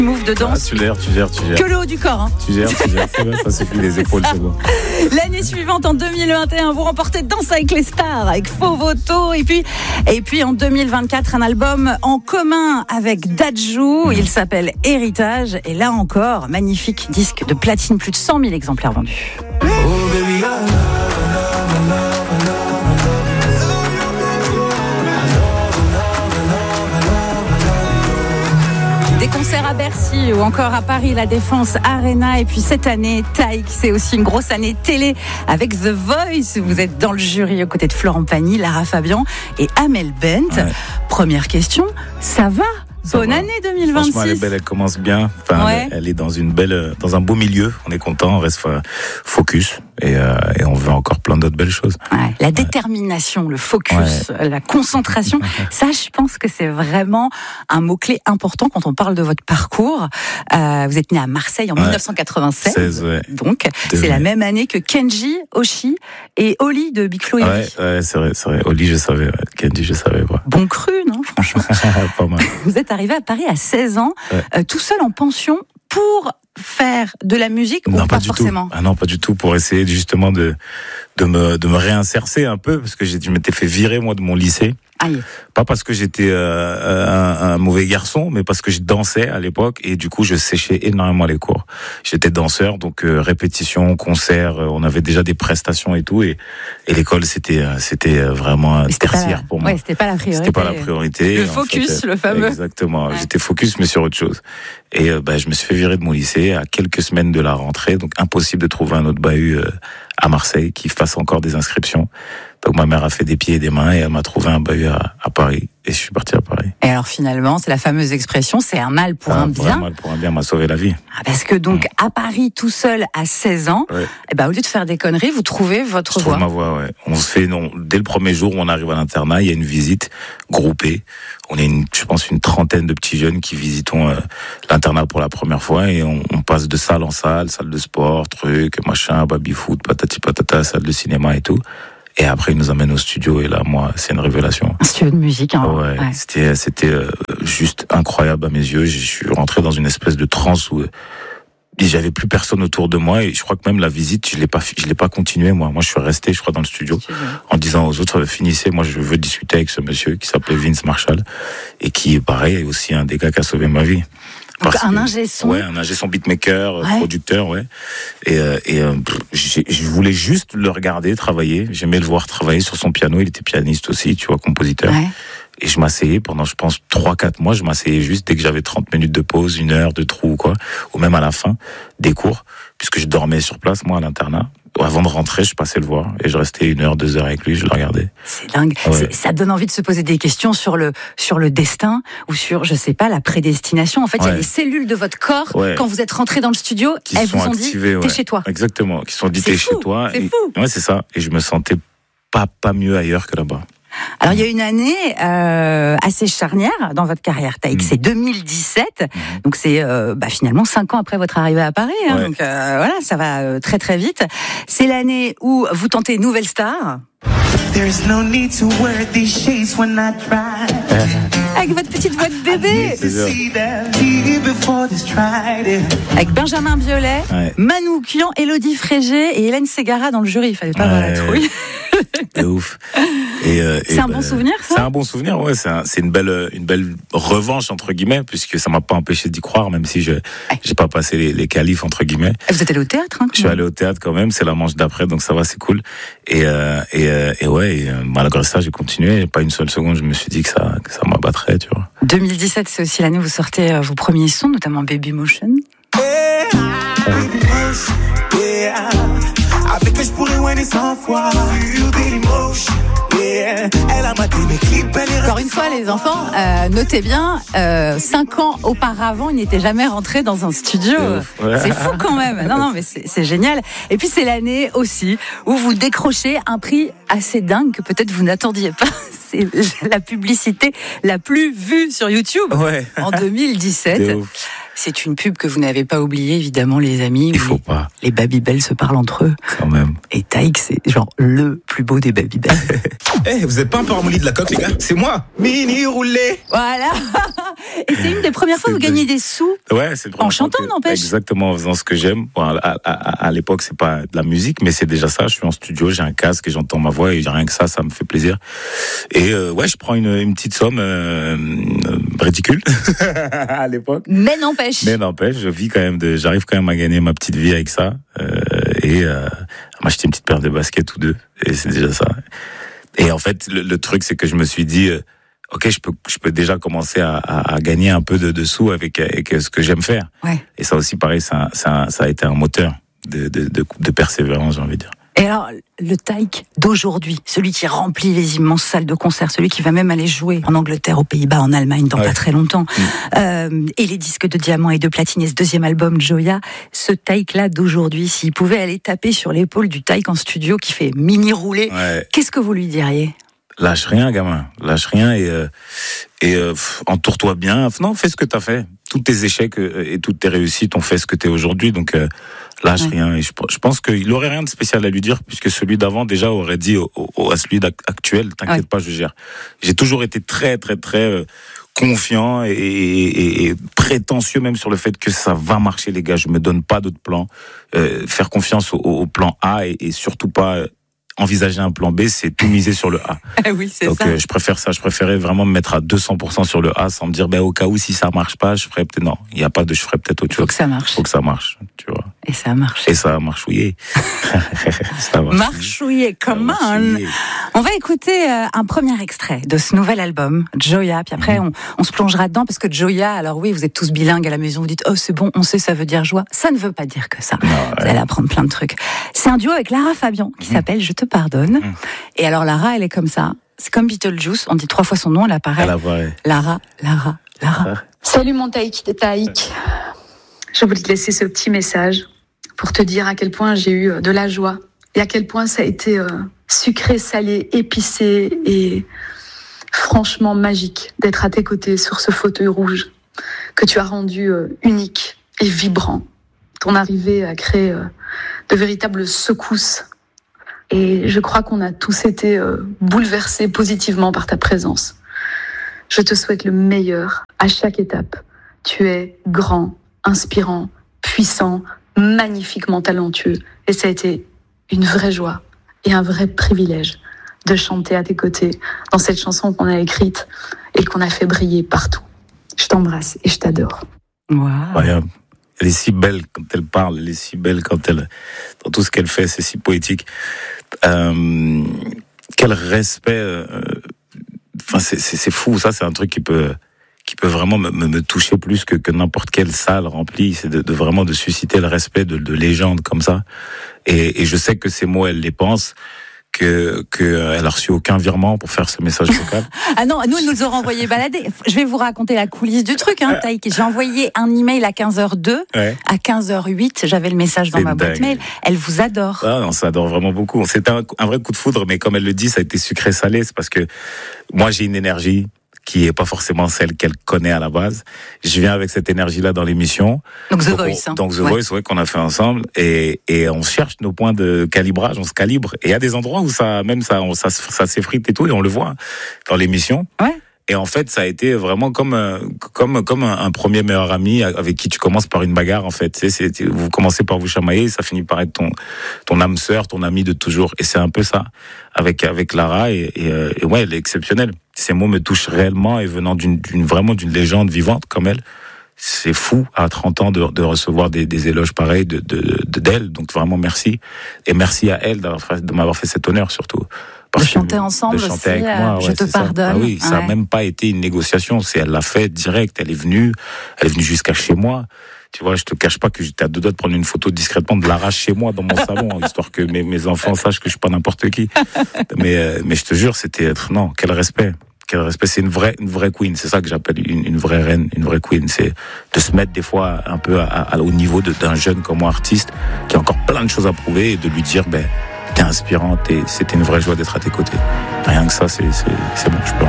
Move de danse. Tu gères. Que le haut du corps. Hein. Tu gères. C'est bien, ça suffit, les épaules, c'est bon. L'année suivante, en 2021, vous remportez Danse avec les stars, avec Faux Voto. Et puis en 2024, un album en commun avec Dadju. Il s'appelle Héritage. Et là encore, magnifique disque de platine, plus de 100 000 exemplaires vendus. Oh baby, Des concerts à Bercy ou encore à Paris, la Défense Arena. Et puis cette année, Taïk, c'est aussi une grosse année télé avec The Voice. Vous êtes dans le jury aux côtés de Florent Pagny, Lara Fabian et Amel Bent. Ouais. Première question, ça va ? Bonne année 2026. Franchement, elle est belle, elle commence bien. Enfin, ouais. Elle est dans un beau milieu. On est content, on reste focus et on veut encore plein d'autres belles choses. Ouais. La détermination, le focus, la concentration, ça, je pense que c'est vraiment un mot-clé important quand on parle de votre parcours. Vous êtes né à Marseille en 1996. 16, donc, c'est la même année que Kenji, Oshi et Oli de Big Flo et Oli. Ouais, c'est vrai. Oli, je savais. Kenji, je savais. Ouais. Bon cru, non, franchement. Pas mal. Vous êtes arrivé à Paris à 16 ans, tout seul en pension pour faire de la musique ou pas forcément ? Non, pas du tout. Pour essayer justement de me réinsérer un peu, parce que je m'étais fait virer moi de mon lycée. Aïe. Pas parce que j'étais un mauvais garçon, mais parce que je dansais à l'époque et du coup je séchais énormément les cours. J'étais danseur, donc répétition, concert, on avait déjà des prestations et tout, et l'école c'était vraiment tertiaire pour moi. Ouais, c'était pas la priorité. C'était pas la priorité. Le focus, le fameux. Exactement. Ouais. J'étais focus mais sur autre chose. Et je me suis fait virer de mon lycée à quelques semaines de la rentrée, donc impossible de trouver un autre bahut à Marseille qui fasse encore des inscriptions. Donc ma mère a fait des pieds et des mains et elle m'a trouvé un bahut à Paris et je suis parti à Paris. Et alors finalement, c'est la fameuse expression, c'est un mal pour un bien. Un mal pour un bien m'a sauvé la vie. Parce que donc à Paris tout seul à 16 ans, au lieu de faire des conneries, vous trouvez votre voie. Je trouve ma voie, ouais. On se fait dès le premier jour où on arrive à l'internat, il y a une visite groupée. On est je pense une trentaine de petits jeunes qui visitons l'internat pour la première fois et on passe de salle en salle de sport, machin, baby-foot, patati patata, salle de cinéma et tout. Et après, ils nous amènent au studio et là, moi, c'est une révélation. Un studio de musique, hein. Ouais. C'était juste incroyable à mes yeux. Je suis rentré dans une espèce de transe où j'avais plus personne autour de moi et je crois que même la visite, je l'ai pas continué, moi. Moi, je suis resté, je crois, dans le studio en disant aux autres, finissez, moi, je veux discuter avec ce monsieur qui s'appelait Vince Marshall et qui, pareil, est aussi un des gars qui a sauvé ma vie. Donc un ingé son. Ouais, un ingé son beatmaker, producteur, ouais. Et je voulais juste le regarder travailler. J'aimais le voir travailler sur son piano. Il était pianiste aussi, tu vois, compositeur. Ouais. Et je m'asseyais pendant, je pense, 3-4 mois. Je m'asseyais juste dès que j'avais 30 minutes de pause, 1 heure de trou ou quoi. Ou même à la fin des cours. Puisque je dormais sur place, moi, à l'internat. Avant de rentrer, je passais le voir et je restais 1 heure, 2 heures avec lui, je le regardais. C'est dingue. Ouais. Ça donne envie de se poser des questions sur le destin ou sur, je sais pas, la prédestination. En fait, il y a les cellules de votre corps, quand vous êtes rentré dans le studio, elles vous ont dit, t'es chez toi. Exactement. Qui sont dit, t'es chez toi. C'est fou. Ouais, c'est ça. Et je me sentais pas mieux ailleurs que là-bas. Alors, il y a une année assez charnière dans votre carrière, Taïk. C'est 2017. Donc, c'est finalement 5 ans après votre arrivée à Paris. Hein. Donc, voilà, ça va très, très vite. C'est l'année où vous tentez Nouvelle Star. Avec votre petite voix de bébé. Avec Benjamin Biolay, Manu Kian, Élodie Frégé et Hélène Ségara dans le jury. Il fallait pas avoir la trouille. C'est ouf. C'est un bon souvenir, ça ? C'est un bon souvenir, ouais. C'est une belle revanche, entre guillemets, puisque ça m'a pas empêché d'y croire, même si j'ai pas passé les qualifs, entre guillemets. Et vous êtes allé au théâtre, hein ? Je suis allé au théâtre quand même, c'est la manche d'après, donc ça va, c'est cool. Malgré ça, j'ai continué. Pas une seule seconde, je me suis dit que ça m'abattrait, tu vois. 2017, c'est aussi l'année où vous sortez vos premiers sons, notamment Baby Motion. Avec que je pourrais winner 100 fois. Encore une fois, les enfants, notez bien, 5 ans auparavant, ils n'étaient jamais rentrés dans un studio. C'est fou quand même. Non, mais c'est génial. Et puis c'est l'année aussi où vous décrochez un prix assez dingue que peut-être vous n'attendiez pas. C'est la publicité la plus vue sur YouTube en 2017. C'est une pub que vous n'avez pas oubliée, évidemment, les amis. Il faut pas. Les Babybel se parlent entre eux. Quand même. Et Taïk, c'est genre le plus beau des Babybel. Vous êtes pas un peu ramolli de la coque, les gars? C'est moi, Mini Roulé. Voilà. Et c'est une des premières fois que vous gagnez des sous. Ouais, c'est en chantant, n'empêche. Exactement, en faisant ce que j'aime. Bon, à l'époque, c'est pas de la musique, mais c'est déjà ça. Je suis en studio, j'ai un casque et j'entends ma voix et rien que ça me fait plaisir. Et ouais, je prends une petite somme ridicule à l'époque. Mais n'empêche, j'arrive quand même à gagner ma petite vie avec ça et à m'acheter une petite paire de baskets ou deux. Et c'est déjà ça. Et en fait, le truc, c'est que je me suis dit, ok, je peux déjà commencer à gagner un peu de sous avec ce que j'aime faire. Ouais. Et ça aussi, pareil, ça a été un moteur de persévérance, j'ai envie de dire. Et alors, le Taïk d'aujourd'hui, celui qui remplit les immenses salles de concert, celui qui va même aller jouer en Angleterre, aux Pays-Bas, en Allemagne dans pas très longtemps, et les disques de diamant et de platine et ce deuxième album, Joya, ce Taïk-là d'aujourd'hui, s'il pouvait aller taper sur l'épaule du Taïk en studio qui fait Mini Roulé, qu'est-ce que vous lui diriez ? Lâche rien, gamin. Lâche rien et entoure-toi bien. Non, fais ce que t'as fait. Tous tes échecs et toutes tes réussites ont fait ce que t'es aujourd'hui. Donc, lâche rien. Et je pense qu'il aurait rien de spécial à lui dire puisque celui d'avant déjà aurait dit à celui actuel, t'inquiète pas, je gère. J'ai toujours été très, très, très confiant et prétentieux même sur le fait que ça va marcher, les gars. Je me donne pas d'autres plans. Faire confiance au plan A et surtout pas envisager un plan B, c'est tout miser sur le A. Oui, c'est donc, ça. Donc je préfère ça. Je préférais vraiment me mettre à 200% sur le A sans me dire, au cas où si ça marche pas, je ferais peut-être, non, il y a pas de, je ferais peut-être autre chose. Faut que ça marche. Faut que ça marche, tu vois. Et ça marche. Et ça a marchouillé. Marchouillé, come on. On va écouter un premier extrait de ce nouvel album, Joya. Puis après, on se plongera dedans parce que Joya, alors oui, vous êtes tous bilingues à la maison, vous dites, oh, c'est bon, on sait, ça veut dire joie. Ça ne veut pas dire que ça. Non, vous allez apprendre plein de trucs. C'est un duo avec Lara Fabian qui s'appelle Je te pardonne. Et alors, Lara, elle est comme ça. C'est comme Beetlejuice. On dit 3 fois son nom, elle apparaît. Lara. Salut mon Taïk des Taïk. Je voulais te laisser ce petit message pour te dire à quel point j'ai eu de la joie et à quel point ça a été sucré, salé, épicé et franchement magique d'être à tes côtés sur ce fauteuil rouge que tu as rendu unique et vibrant. Ton arrivée a créé de véritables secousses et je crois qu'on a tous été bouleversés positivement par ta présence. Je te souhaite le meilleur à chaque étape. Tu es grand, inspirant, puissant, magnifiquement talentueux. Et ça a été une vraie joie et un vrai privilège de chanter à tes côtés dans cette chanson qu'on a écrite et qu'on a fait briller partout. Je t'embrasse et je t'adore. Wow. Incroyable. Elle est si belle quand elle parle, elle est si belle quand elle, dans tout ce qu'elle fait, c'est si poétique. Quel respect. Enfin, c'est fou. Ça, c'est un truc qui peut vraiment me toucher plus que n'importe quelle salle remplie. C'est de vraiment de susciter le respect de légendes comme ça. Et je sais que ces mots, elle les pense. Elle a reçu aucun virement pour faire ce message vocal. Ah non, nous, elle nous aura envoyé balader. Je vais vous raconter la coulisse du truc, Taïk. J'ai envoyé un email à 15h02. Ouais. À 15h08, j'avais le message dans ma boîte mail. Elle vous adore. Ah non, ça adore vraiment beaucoup. C'était un vrai coup de foudre, mais comme elle le dit, ça a été sucré-salé. C'est parce que moi, j'ai une énergie qui est pas forcément celle qu'elle connaît à la base. Je viens avec cette énergie-là dans l'émission. Donc The Voice. Donc The Voice, ouais, qu'on a fait ensemble. Et on cherche nos points de calibrage, on se calibre. Et il y a des endroits où ça s'effrite et tout, et on le voit dans l'émission. Ouais. Et en fait, ça a été vraiment comme un premier meilleur ami avec qui tu commences par une bagarre, en fait. Vous commencez par vous chamailler, ça finit par être ton âme sœur, ton ami de toujours. Et c'est un peu ça avec Lara. Et ouais, elle est exceptionnelle. Ces mots me touchent réellement et venant vraiment d'une légende vivante comme elle. C'est fou à 30 ans de recevoir des éloges pareils d'elle. Donc vraiment merci. Et merci à elle de m'avoir fait cet honneur surtout. De chanter ensemble de chanter aussi, avec moi, je te pardonne. Ah oui, ça a même pas été une négociation. Elle l'a fait direct. Elle est venue jusqu'à chez moi. Tu vois, je te cache pas que j'étais à 2 doigts de prendre une photo discrètement de Lara chez moi dans mon salon, histoire que mes enfants sachent que je suis pas n'importe qui. Mais je te jure, c'était non, quel respect. Quel respect, c'est une vraie queen. C'est ça que j'appelle une vraie reine, une vraie queen. C'est de se mettre des fois un peu au niveau d'un jeune comme moi, artiste, qui a encore plein de choses à prouver, et de lui dire, t'es inspirante et c'était une vraie joie d'être à tes côtés. Rien que ça, c'est bon, je peux